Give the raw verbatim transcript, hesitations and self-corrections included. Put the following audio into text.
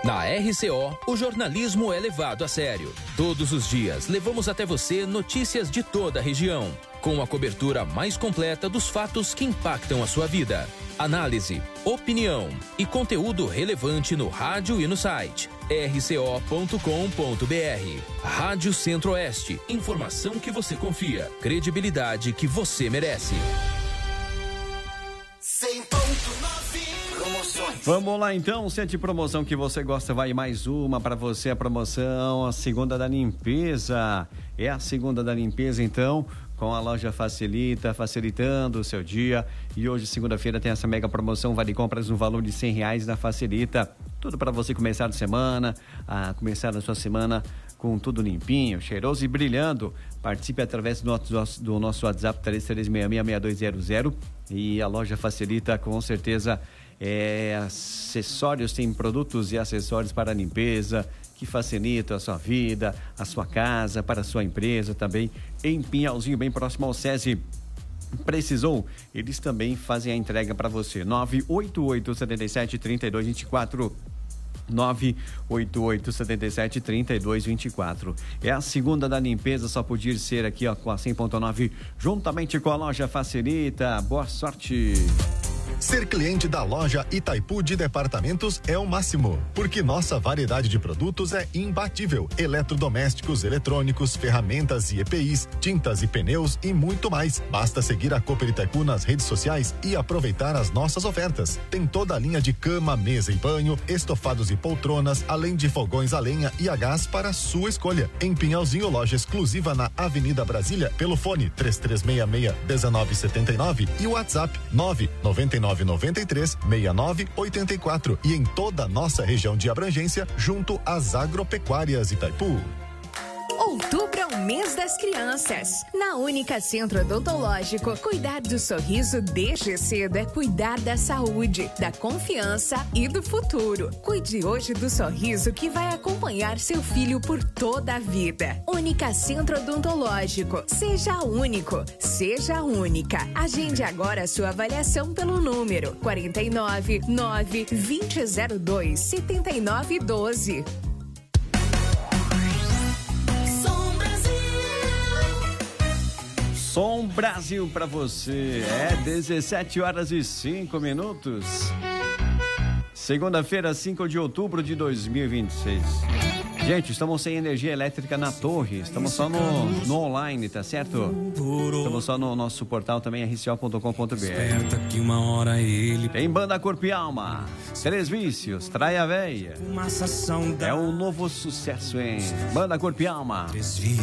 Na R C O, o jornalismo é levado a sério. Todos os dias, levamos até você notícias de toda a região, com a cobertura mais completa dos fatos que impactam a sua vida. Análise, opinião e conteúdo relevante no rádio e no site r c o ponto com ponto b r. Rádio Centro-Oeste. Informação que você confia. Credibilidade que você merece. cem ponto nove Promoções. Vamos lá então, sente promoção que você gosta, vai mais uma para você, a promoção, a segunda da limpeza. É a segunda da limpeza então, com a loja Facilita, facilitando o seu dia. E hoje, segunda-feira, tem essa mega promoção, vale compras no valor de cem reais na Facilita. Tudo para você começar a semana, a começar a sua semana com tudo limpinho, cheiroso e brilhando. Participe através do nosso, do nosso WhatsApp três três seis seis, seis dois zero zero. E a loja Facilita, com certeza, é, acessórios, tem produtos e acessórios para a limpeza, que facilitam a sua vida, a sua casa, para a sua empresa também, em Pinhalzinho, bem próximo ao SESI. Precisou? Eles também fazem a entrega para você. nove oito oito sete sete, três dois dois quatro. nove oito oito sete sete, três dois dois quatro. É a segunda da limpeza, só podia ser aqui, ó, com a cem ponto nove, juntamente com a loja Facilita. Boa sorte! Ser cliente da loja Itaipu de Departamentos é o máximo, porque nossa variedade de produtos é imbatível. Eletrodomésticos, eletrônicos, ferramentas e E P Is, tintas e pneus e muito mais. Basta seguir a Cooper Itaipu nas redes sociais e aproveitar as nossas ofertas. Tem toda a linha de cama, mesa e banho, estofados e poltronas, além de fogões a lenha e a gás para sua escolha. Em Pinhalzinho, loja exclusiva na Avenida Brasília, pelo fone três três seis seis, um nove sete nove e o WhatsApp nove nove nove nove três, seis nove oito quatro. E em toda a nossa região de abrangência, junto às agropecuárias Itaipu. Outubro é o mês das crianças. Na Única Centro Odontológico, cuidar do sorriso desde cedo é cuidar da saúde, da confiança e do futuro. Cuide hoje do sorriso que vai acompanhar seu filho por toda a vida. Única Centro Odontológico. Seja único, seja única. Agende agora a sua avaliação pelo número quarenta e nove, nove, vinte, zero dois, setenta e nove, doze. Som Brasil para você. É dezessete horas e cinco minutos. Segunda-feira, cinco de outubro de dois mil e vinte e seis. Gente, estamos sem energia elétrica na torre. Estamos só no, no online, tá certo? Estamos só no nosso portal também, r c o ponto com ponto b r. Tem Banda Corpo e Alma, Três Vícios, Traia Véia. É um novo sucesso, hein? Banda Corpo e Alma.